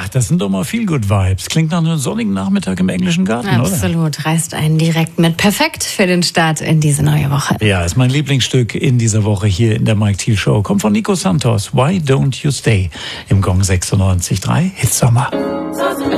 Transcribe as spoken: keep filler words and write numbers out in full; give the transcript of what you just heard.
das sind doch mal Feel-Good-Vibes. Klingt nach einem sonnigen Nachmittag im englischen Garten, Absolut, oder? Absolut, reißt einen direkt mit. Perfekt für den Start in diese neue Woche. Ja, ist mein Lieblingsstück in dieser Woche hier in der Mike Thiel Show. Kommt von Nico Santos, Why Don't You Stay? Im Gong sechsundneunzig Komma drei Hitsommer.